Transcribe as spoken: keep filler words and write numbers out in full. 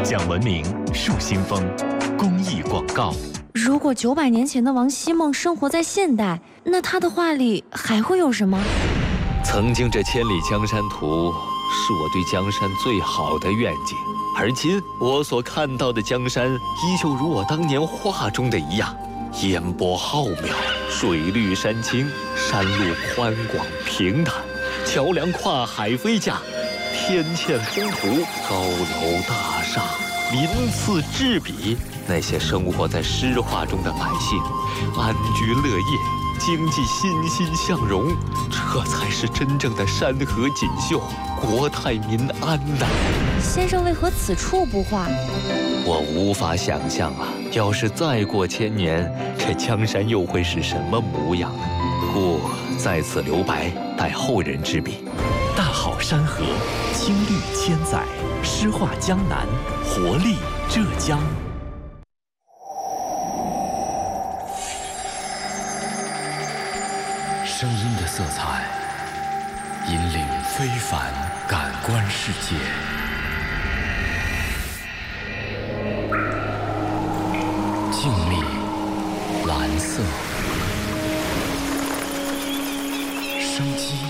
讲文明树新风，公益广告。 如果九百年前的王希孟生活在现代，那他的画里还会有什么？ 曾经这千里江山图是我对江山最好的愿景，而今我所看到的江山依旧如我当年画中的一样，烟波浩渺，水绿山青，山路宽广平坦，桥梁跨海飞架，天堑风土，高楼大厦，鳞次栉比。那些生活在诗画中的百姓，安居乐业，经济欣欣向荣，这才是真正的山河锦绣，国泰民安呐！ 先生为何此处不画？ 我无法想象啊，要是再过千年，这江山又会是什么模样呢？故在此留白，待后人之笔。 大好山河，青绿千载，诗画江南，活力浙江。 声音的色彩引领非凡感官世界，静谧蓝色，生机